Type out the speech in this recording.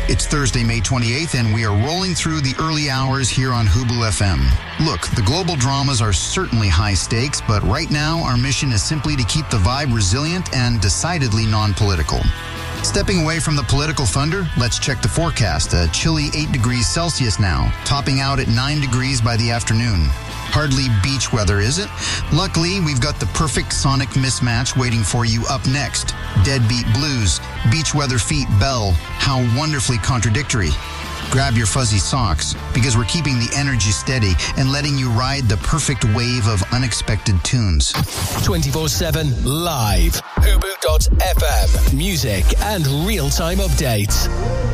It's Thursday, May 28th, and we are rolling through the early hours here on Hubal FM. Look, the global dramas are certainly high stakes, but right now our mission is simply to keep the vibe resilient and decidedly non-political. Stepping away from the political thunder, let's check the forecast. A chilly 8 degrees Celsius now, topping out at 9 degrees by the afternoon. Hardly beach weather, is it? Luckily, we've got the perfect sonic mismatch waiting for you up next. Deadbeat Blues, Beach Weather Feet Bell. How wonderfully contradictory. Grab your fuzzy socks, because we're keeping the energy steady and letting you ride the perfect wave of unexpected tunes. 24/7 live. Hubu.fm. Music and real-time updates.